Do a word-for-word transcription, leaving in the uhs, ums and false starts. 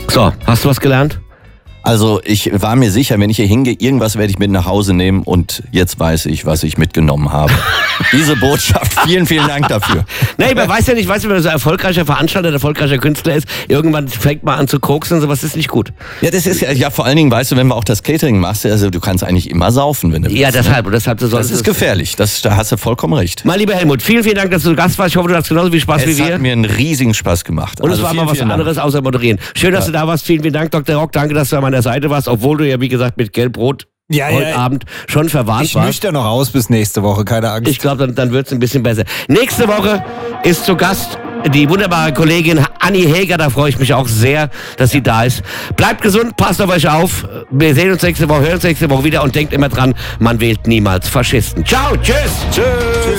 So, hast du was gelernt? Also ich war mir sicher, wenn ich hier hingehe, irgendwas werde ich mit nach Hause nehmen und jetzt weiß ich, was ich mitgenommen habe. Diese Botschaft, vielen, vielen Dank dafür. Nee, man weiß ja nicht, weißt du, wenn man so erfolgreicher Veranstalter, erfolgreicher Künstler ist, irgendwann fängt man an zu koksen und sowas ist nicht gut. Ja, das ist ja, ja vor allen Dingen, weißt du, wenn man auch das Catering machst, also du kannst eigentlich immer saufen, wenn du willst. Ja, deshalb, und deshalb du sollst. Das ist gefährlich, das, da hast du vollkommen recht. Mein lieber Helmut, vielen, vielen Dank, dass du Gast warst. Ich hoffe, du hast genauso viel Spaß es wie wir. Es hat mir einen riesigen Spaß gemacht. Und also es war vielen, mal was anderes außer moderieren. Schön, dass ja. du da warst. Vielen, vielen Dank, Doktor Rock. Danke, dass du an meiner Seite warst, obwohl du ja, wie gesagt, mit Gelbrot ja, heute ja. Abend schon verwarnt ich warst. Ich nüchtern noch aus bis nächste Woche, keine Angst. Ich glaube, dann, dann wird es ein bisschen besser. Nächste Woche ist zu Gast die wunderbare Kollegin Anni Häger. Da freue ich mich auch sehr, dass sie da ist. Bleibt gesund, passt auf euch auf. Wir sehen uns nächste Woche, hören uns nächste Woche wieder und denkt immer dran, man wählt niemals Faschisten. Ciao, tschüss. Tschüss.